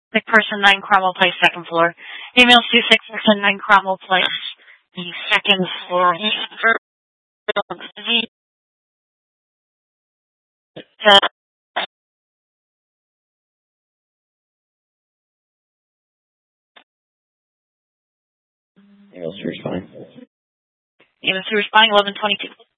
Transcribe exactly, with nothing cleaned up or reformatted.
McPherson nine Cromwell Place, second floor. Female two six person nine Cromwell Place, the second floor. Email Sewer Spine. Email Sewer Spine, eleven twenty-two.